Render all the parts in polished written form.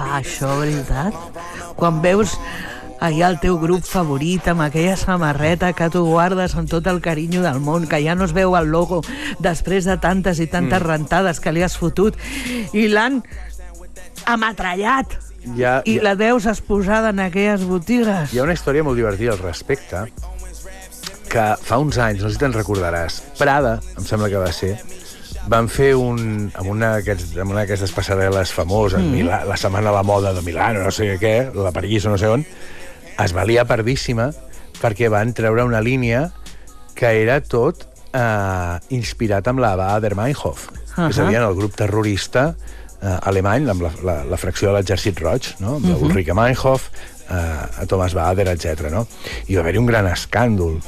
clar, això, veritat. Quan veus allà el teu grup favorit amb aquella samarreta que tu guardes amb tot el carinyo del món, que ja no es veu el logo després de tantes i tantes rentades que li has fotut, i l'han ametrallat i la veus exposada en aquelles botigues. Hi ha una història molt divertida al respecte, que fa uns anys, no sé si te'n recordaràs, Prada, em sembla que va ser, van fer en una d'aquestes passarel·les famoses, la Setmana de la Moda de Milà, no sé què, la París o no sé on, es va liar pardíssima perquè van treure una línia que era tot inspirat amb la Baader-Meinhof, és a dir, en el grup terrorista alemany, amb la fracció de l'Exèrcit Roig, no? Amb Ulrike Meinhof, Thomas Baader, etc. No? I va haver-hi un gran escàndol.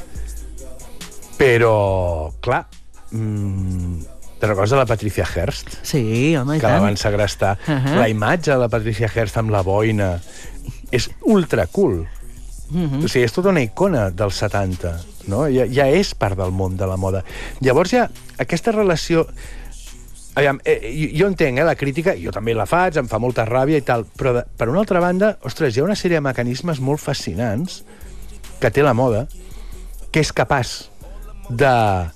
Però, clar, te recordes de la Patricia Hearst? Sí, home, i tant. Que la van segrestar. La imatge de la Patricia Hearst amb la boina és ultra cool. O sigui, és tota una icona dels 70, no? Ja és part del món de la moda. Llavors ja, aquesta relació... Aviam, jo entenc, la crítica, jo també la faig, em fa molta ràbia i tal, però per una altra banda, ostres, hi ha una sèrie de mecanismes molt fascinants que té la moda, que és capaç de,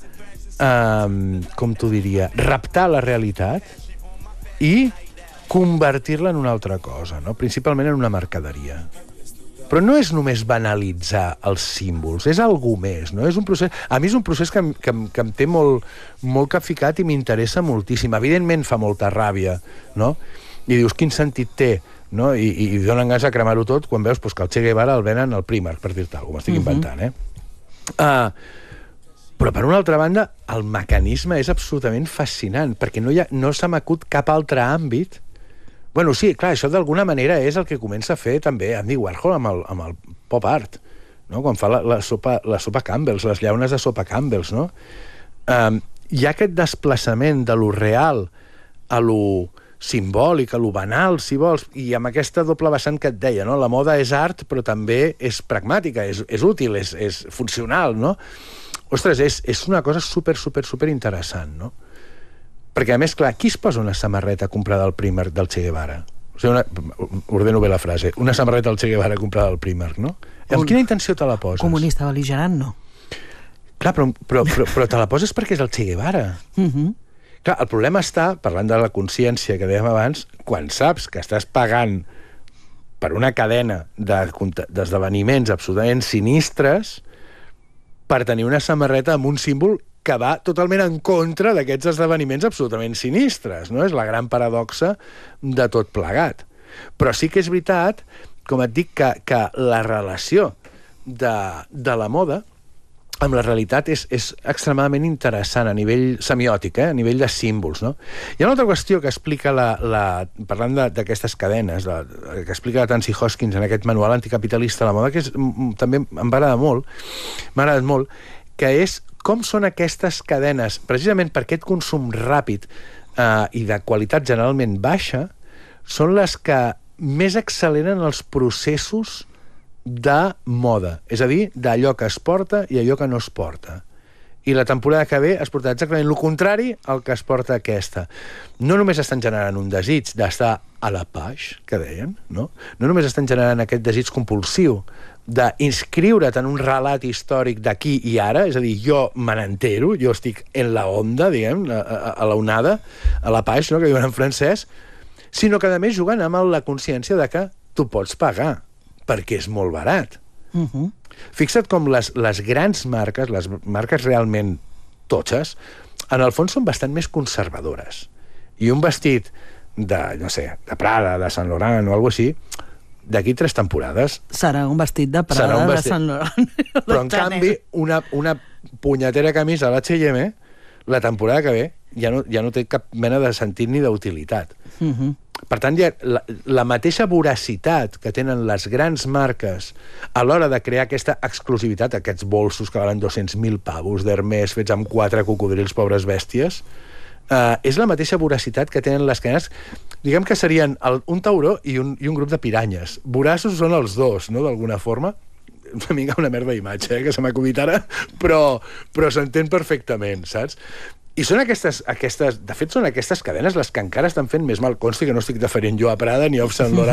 com t'ho diria, raptar la realitat i convertir-la en una altra cosa, no? Principalment en una mercaderia. Però no és només banalitzar els símbols, és algú més, no? És un procés... A mi és un procés que em té molt capficat i m'interessa moltíssim. Evidentment fa molta ràbia, no? I dius, quin sentit té? No? I donen ganes de cremar-ho tot quan veus que el Che Guevara el venen al Primark, per dir-te alguna cosa, m'estic inventant, Però, per una altra banda, el mecanisme és absolutament fascinant, perquè no se m'acut cap altre àmbit. Bueno, sí, clar, això d'alguna manera és el que comença a fer també Andy Warhol amb el pop art, no? Quan fa la sopa Campbell's, les llaunes de sopa Campbell's, no? Hi ha aquest desplaçament de lo real a lo simbòlic, a lo banal, si vols, i amb aquesta doble vessant que et deia, no? La moda és art, però també és pragmàtica, és útil, és funcional, no? Ostres, és una cosa super interessant, no? Perquè, a més, clar, qui es posa una samarreta comprada al Primark del Che Guevara? O sigui, ordeno bé la frase. Una samarreta del Che Guevara comprada al Primark, no? Amb quina intenció te la poses? Comunista bel·ligerant, no. Clar, però te la poses perquè és el Che Guevara. Clar, el problema està, parlant de la consciència que dèiem abans, quan saps que estàs pagant per una cadena d'esdeveniments absolutament sinistres per tenir una samarreta amb un símbol que va totalment en contra d'aquests esdeveniments absolutament sinistres, no? És la gran paradoxa de tot plegat. Però sí que és veritat, com et dic, que la relació de la moda amb la realitat és extremadament interessant a nivell semiòtic, a nivell de símbols, no? Hi ha una altra qüestió que explica parlant d'aquestes cadenes, que explica la Tansy Hoskins en aquest manual anticapitalista de la moda, que també m'ha agradat molt, que és com són aquestes cadenes, precisament per aquest consum ràpid i de qualitat generalment baixa, són les que més acceleren els processos de moda, és a dir, d'allò que es porta i allò que no es porta. I la temporada que ve es portarà exactament el contrari al que es porta aquesta. No només estan generant un desig d'estar a la page, que deien, no? No només estan generant aquest desig compulsiu d'inscriure't en un relat històric d'aquí i ara, és a dir, jo me n'entero, jo estic en la onda, diguem, a la onada, a la page, no?, que diuen en francès, sinó que, a més, juguen amb la consciència de que tu pots pagar, perquè és molt barat. Fixa't com les grans marques, les marques realment totxes, en el fons són bastant més conservadores. I un vestit de, no sé, de Prada, de Saint Laurent o alguna cosa així, d'aquí 3 temporades... Serà un vestit de Prada, de Saint Laurent. Però, en canvi, una punyetera camisa a l'H&M, la temporada que ve, ja no té cap mena de sentit ni d'utilitat. Per tant, la mateixa voracitat que tenen les grans marques a l'hora de crear aquesta exclusivitat, aquests bolsos que valen 200.000 pavos d'Hermès fets amb 4 cocodrils, pobres bèsties, és la mateixa voracitat que tenen les cadenes. Diguem que serien un tauró i un grup de piranyes. Voraços són els dos, no?, d'alguna forma. Una mica una merda d'imatge, que se m'ha acudit ara, però s'entén perfectament, saps? I són aquestes, de fet, són aquestes cadenes les que encara estan fent més mal. Consti que no estic deferint jo a Prada ni a Saint Laurent